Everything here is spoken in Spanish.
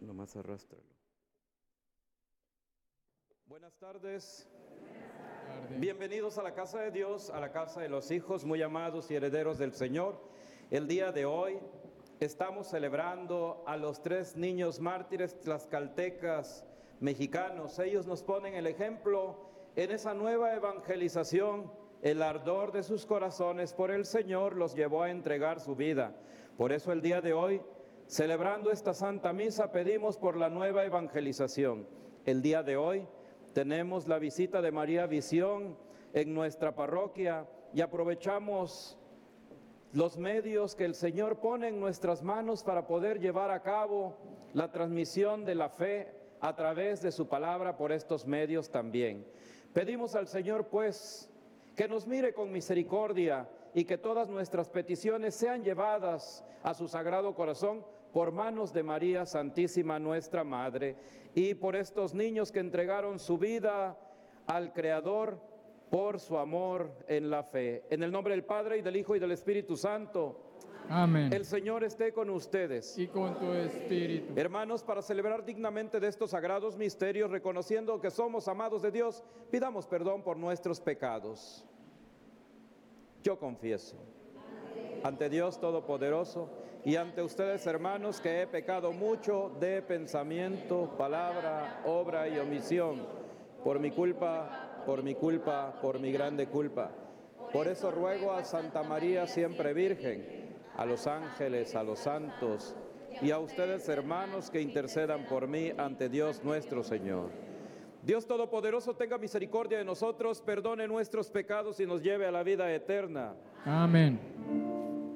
Nomás arrástralo. Buenas tardes. Bienvenidos a la casa de Dios, a la casa de los hijos muy amados y herederos del Señor. El día de hoy estamos celebrando a los 3 niños mártires tlaxcaltecas mexicanos. Ellos nos ponen el ejemplo en esa nueva evangelización. El ardor de sus corazones por el Señor los llevó a entregar su vida. Por eso el día de hoy, celebrando esta Santa Misa, pedimos por la nueva evangelización. El día de hoy tenemos la visita de María Visión en nuestra parroquia y aprovechamos los medios que el Señor pone en nuestras manos para poder llevar a cabo la transmisión de la fe a través de su palabra por estos medios también. Pedimos al Señor, pues, que nos mire con misericordia y que todas nuestras peticiones sean llevadas a su sagrado corazón por manos de María Santísima, nuestra Madre, y por estos niños que entregaron su vida al Creador por su amor en la fe. En el nombre del Padre, y del Hijo, y del Espíritu Santo. Amén. El Señor esté con ustedes. Y con tu espíritu. Hermanos, para celebrar dignamente de estos sagrados misterios, reconociendo que somos amados de Dios, pidamos perdón por nuestros pecados. Yo confieso ante Dios Todopoderoso y ante ustedes, hermanos, que he pecado mucho de pensamiento, palabra, obra y omisión, por mi culpa, por mi grande culpa. Por eso ruego a Santa María siempre Virgen, a los ángeles, a los santos y a ustedes, hermanos, que intercedan por mí ante Dios nuestro Señor. Dios Todopoderoso tenga misericordia de nosotros, perdone nuestros pecados y nos lleve a la vida eterna. Amén.